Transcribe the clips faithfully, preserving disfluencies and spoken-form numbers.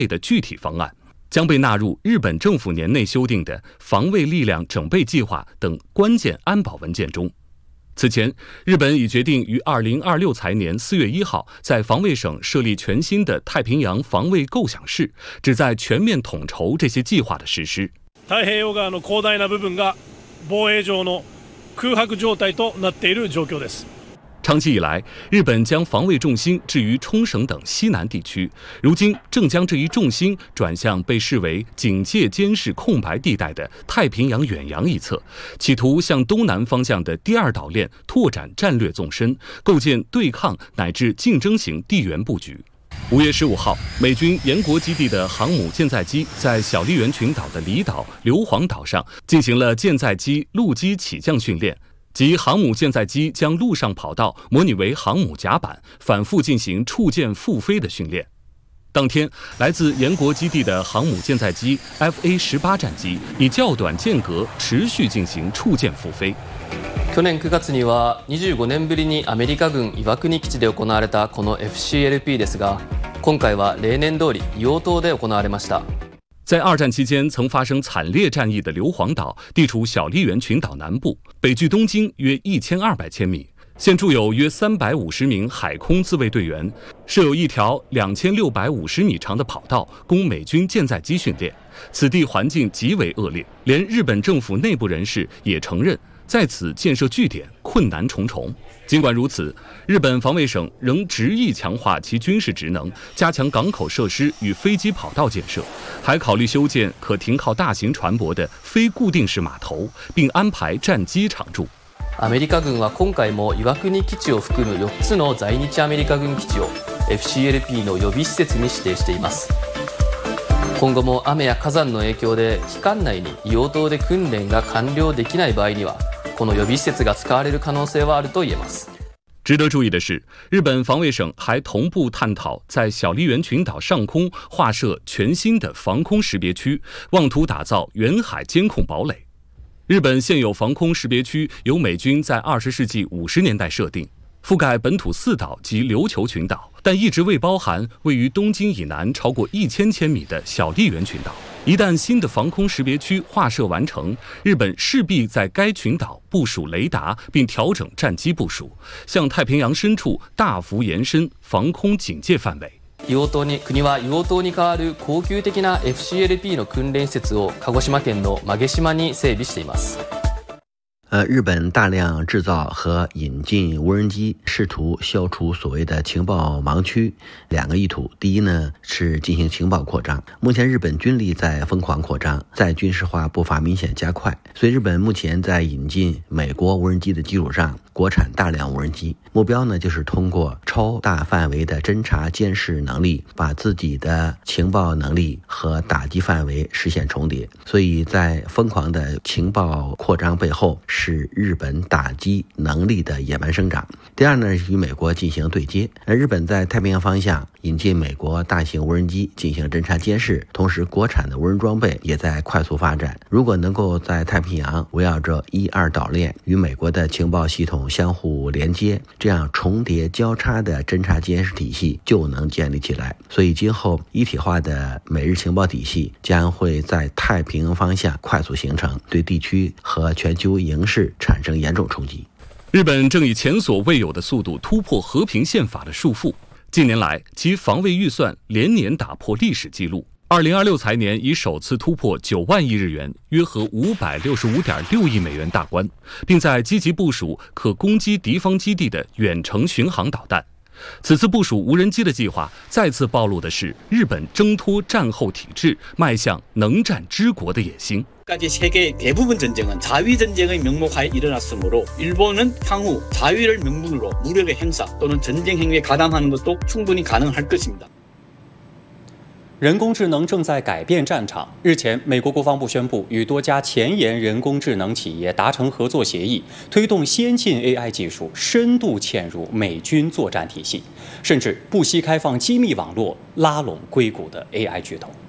的具体方案，将被纳入日本政府年内修订的防卫力量整备计划等关键安保文件中。此前，日本已决定于二零二六财年四月一号在防卫省設立全新的太平洋防衛構想室，旨在全面統籌這些計劃的實施。 太平洋側の広大な部分が防衛上の空白狀態となっている状況です。 長期以來，日本將防衛重心置於沖繩等西南地區，如今正將這一重心轉向被視為警戒監視空白地帶的太平洋遠洋一側，企圖向東南方向的第二島鏈拓展戰略縱深，構建對抗乃至競爭型地緣佈局。五月十五號，美軍延國基地的航母艦載機在小笠原群島的離島硫磺島上進行了艦載機陸基起降訓練。即航母艦載機將陸上跑道模擬為航母甲板，反覆進行觸艦復飛的訓練。當天，來自延國基地的航母艦載機 F A 十八 戰機以較短間隔持續進行觸艦復飛。 去年くがつにはにじゅうごねんぶりにアメリカ軍岩国基地で行われたこの F C L P ですが、今回は例年通り硫黄島で行われました。 在二戰期間曾發生慘烈戰役的硫磺島，地處小笠原群島南部，北距東京約一千二百千米，現駐有約三百五十名海空自衛隊員，設有一條兩千六百五十米長的跑道，供美軍艦載機訓練。此地環境極為惡劣，連日本政府內部人士也承認，在此建設據點困難重重。儘管如此，日本防衛省仍執意強化其軍事職能，加強港口設施與飛機跑道建設，還考慮修建可停靠大型船舶的非固定式碼頭，並安排戰機常駐。 アメリカ軍は今回も岩国基地を含むよっつの在日アメリカ軍基地を エフシーエルピー の予備施設に指定しています。今後も雨や火山の影響で期間内に硫黄島で訓練が完了できない場合には、この予備施設が使われる可能性はあると言えます。 值得注意的是，日本防卫省还同步探討在小笠原群島上空劃設全新的防空識別區，妄圖打造遠海監控堡壘。日本現有防空識別區由美軍在二十世紀五十年代設定，覆蓋本土四島及琉球群島，但一直未包含位於東京以南超過一千千米的小笠原群島。一旦新的防空識別區劃設完成，日本勢必在該群島部署雷達，並調整戰機部署，向太平洋深處大幅延伸防空警戒範圍。 硫黄島に国は硫黄島に代わる恒久的な エフシーエルピー の訓練施設を鹿児島県の馬毛島に整備しています。 呃，日本大量制造和引进无人机，试图消除所谓的情报盲区。两个意图，第一呢是进行情报扩张。目前日本军力在疯狂扩张，在军事化步伐明显加快。所以日本目前在引进美国无人机的基础上，国产大量无人机，目标呢就是通过超大范围的侦察监视能力，把自己的情报能力和打击范围实现重叠。所以在疯狂的情报扩张背后，是日本打击能力的野蛮生长。第二呢，与美国进行对接。日本在太平洋方向引进美国大型无人机进行侦察监视，同时国产的无人装备也在快速发展。如果能够在太平洋围绕着一二岛链与美国的情报系统相互连接，这样重叠交叉的侦察监视体系就能建立起来。所以今后一体化的美日情报体系将会在太平洋方向快速形成，对地区和全球形势产生严重冲击。 日本正以前所未有的速度突破和平宪法的束缚。近年来，其防卫预算连年打破历史纪录。二零二六财年已首次突破九万亿日元，约合五百六十五点六亿美元大关，并在积极部署可攻击敌方基地的远程巡航导弹。此次部署无人机的计划，再次暴露的是日本挣脱战后体制，迈向能战之国的野心。 까지 세계 대부분 전쟁은 자위 전쟁의 명목하에 일어났으므로 일본은 향후 자위를 명분으로 무력의 행사 또는 전쟁 행위에 가담하는 것도 충분히 가능할 것입니다. 人工智能正在改变战场。日前，美国国防部宣布与多家前沿人工智能企业达成合作协议，推动先进 A I 技术深度嵌入美军作战体系，甚至不惜开放机密网络，拉拢硅谷的 A I 巨头。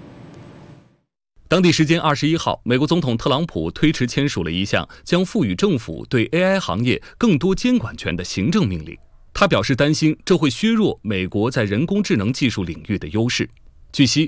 当地时间二十一号，美国总统特朗普推迟签署了一项将赋予政府对 A I 行业更多监管权的行政命令。他表示担心这会削弱美国在人工智能技术领域的优势。据悉，